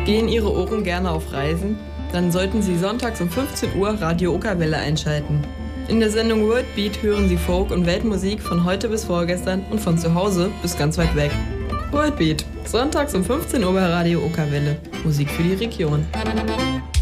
Gehen Ihre Ohren gerne auf Reisen? Dann sollten Sie sonntags um 15 Uhr Radio Okerwelle einschalten. In der Sendung Worldbeat hören Sie Folk- und Weltmusik von heute bis vorgestern und von zu Hause bis ganz weit weg. Worldbeat, sonntags um 15 Uhr bei Radio Okerwelle. Musik für die Region.